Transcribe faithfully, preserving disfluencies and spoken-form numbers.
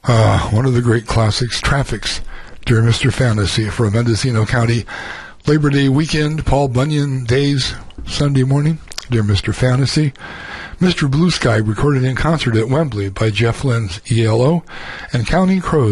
Uh, one of the great classics, Traffics, Dear Mister Fantasy, from Mendocino County. Labor Day weekend, Paul Bunyan Days, Sunday morning, Dear Mister Fantasy. Mister Blue Sky, recorded in concert at Wembley by Jeff Lynne's E L O. And Counting Crows,